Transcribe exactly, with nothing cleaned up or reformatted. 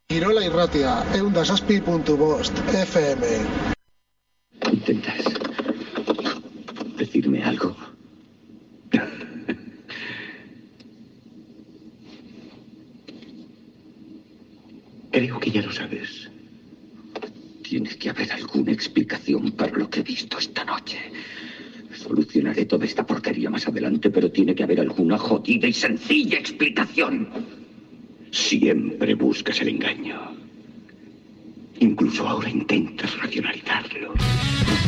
Irola Irratia, ehun eta zazpi puntu bost, F M. ¿Intentas decirme algo? Creo que ya lo sabes. Tiene que haber alguna explicación para lo que he visto esta noche. Solucionaré toda esta porquería más adelante, pero tiene que haber alguna jodida y sencilla explicación. Siempre buscas el engaño. Incluso ahora intentas racionalizarlo.